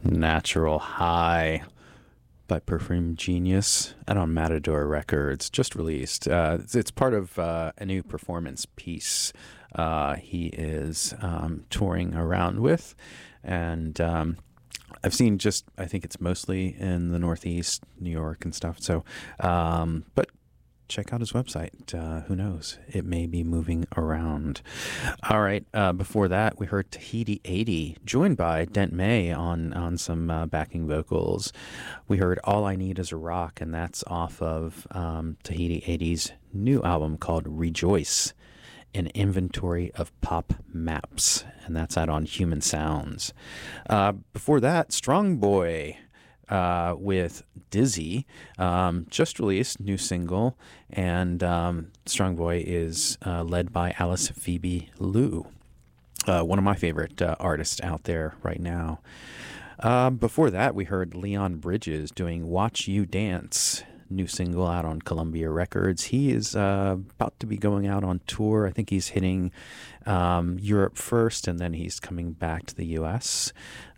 Natural High by Perfume Genius and on Matador Records, just released. It's part of a new performance piece he is touring around with. And I've seen I think it's mostly in the Northeast, New York and stuff. So, but check out his website. Who knows? It may be moving around. All right. Before that, we heard Tahiti 80, joined by Dent May on some backing vocals. We heard All I Need Is a Rock, and that's off of Tahiti 80's new album called Rejoice, an inventory of pop maps. And that's out on Human Sounds. Before that, Strong Boy with Dizzy, just released, new single, and Strong Boy is led by Alice Phoebe Liu, one of my favorite artists out there right now. Before that, we heard Leon Bridges doing Watch You Dance, new single out on Columbia Records. He is about to be going out on tour. I think he's hitting Europe first, and then he's coming back to the U.S.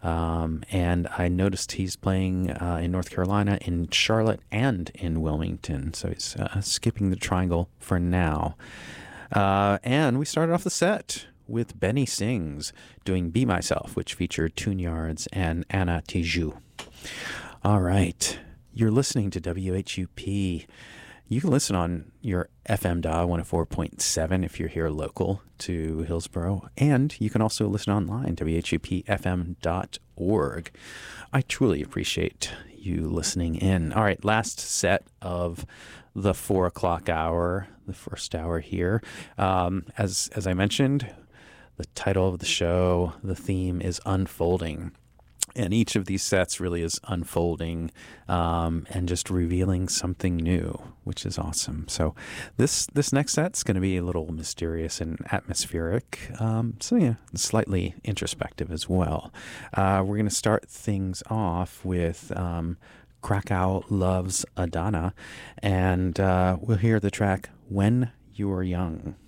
And I noticed he's playing in North Carolina, in Charlotte, and in Wilmington. So he's skipping the triangle for now. And we started off the set with Benny Sings doing Be Myself, which featured Tune Yards and Anna Tijoux. All right. You're listening to WHUP. You can listen on your FM dial 104.7 if you're here local to Hillsborough. And you can also listen online, WHUPFM.org. I truly appreciate you listening in. All right, last set of the 4 o'clock hour, the first hour here. As I mentioned, the title of the show, the theme is Unfolding. And each of these sets really is unfolding and just revealing something new, which is awesome. So this next set's going to be a little mysterious and atmospheric, slightly introspective as well. We're going to start things off with Krakow Loves Adana, and we'll hear the track When You Were Young.